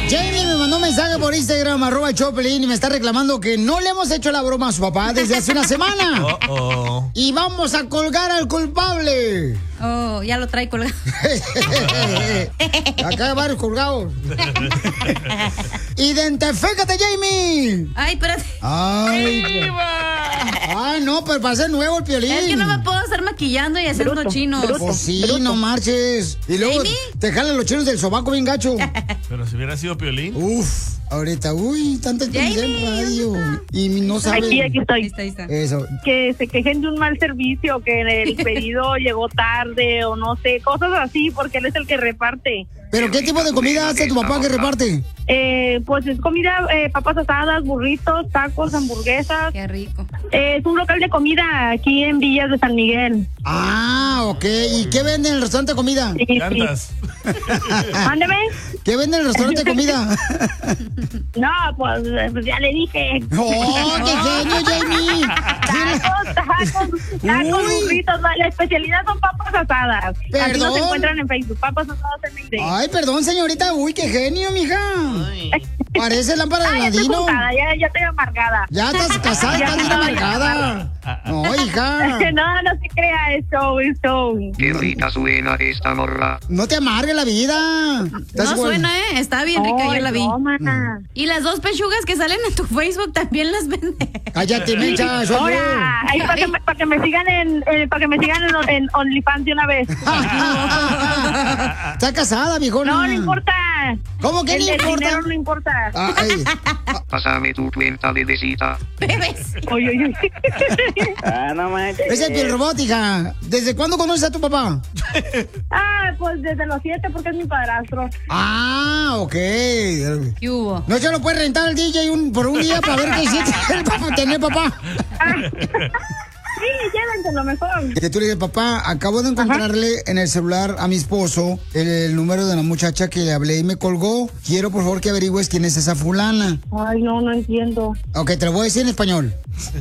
Jamie me mandó un mensaje por Instagram, @Choplin, y me está reclamando que no le hemos hecho la broma a su papá desde hace una semana. Y vamos a colgar al culpable. Oh, ya lo trae colgado. Acá hay varios colgados. ¡Identifícate, Jamie! Ay, espérate. Ay, no, pero para ser nuevo el Piolín. Es que no me puedo estar maquillando y haciendo chinos. Pues sí, no marches. Y luego te jalan los chinos del sobaco bien gacho. Pero si hubiera sido Piolín. Uf, ahorita, tanta experiencia en radio. Y no saben. Aquí estoy. Ahí está. Eso. Que se quejen de un mal servicio, que el pedido llegó tarde o no sé, cosas así, porque él es el que reparte. ¿Pero qué tipo de comida hace tu papá que reparte? Pues es comida, papas asadas, burritos, tacos, hamburguesas. Qué rico. Es un local de comida aquí en Villas de San Miguel. Ah, ok. ¿Y qué vende en el restaurante de comida? Sí. Mándeme. ¿Qué vende en el restaurante de comida? No, pues ya le dije. ¡Oh, qué genio, Jamie! Tacos, burritos. La especialidad son papas asadas. Así ¿Perdón? nos encuentran en Facebook, papas asadas en Mayday. Ay, perdón, señorita. Uy, qué genio, mija. Parece lámpara de ya estoy ladino. juntada, ya estoy amargada. Ya estás casada, estás bien amargada. No, hija. No se crea, es show. Qué rica suena esta morra. No te amargue la vida. No suena, Está bien rica, yo la vi. No, Y las 2 pechugas que salen en tu Facebook también las vende. Cállate, mecha, soy yo. Ahí para que me sigan en OnlyFans de una vez. Está casada, viejona. No importa. ¿Cómo que no el importa? dinero no importa. Pásame tu cuenta de cita. Bebes. Oye. No manches. Es el piel robot, hija. ¿Desde cuándo conoces a tu papá? Pues desde los 7 porque es mi padrastro. Ah, ok. ¿Qué hubo? No se lo puede rentar al DJ por un día para ver qué hiciste tener papá. Sí, llévenselo mejor. Que tú le dices, papá, acabo de encontrarle en el celular a mi esposo el número de la muchacha que le hablé y me colgó. Quiero, por favor, que averigües quién es esa fulana. Ay, no entiendo. Ok, te lo voy a decir en español.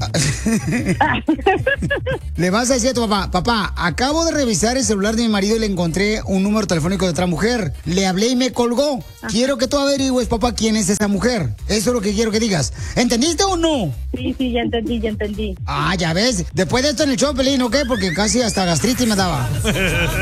Le vas a decir a tu papá, acabo de revisar el celular de mi marido y le encontré un número telefónico de otra mujer. Le hablé y me colgó. Quiero que tú averigües, papá, quién es esa mujer. Eso es lo que quiero que digas. ¿Entendiste o no? Sí, ya entendí. Ah, ya ves. Después de esto en el show, Pelín, ¿ok? Porque casi hasta gastritis me daba.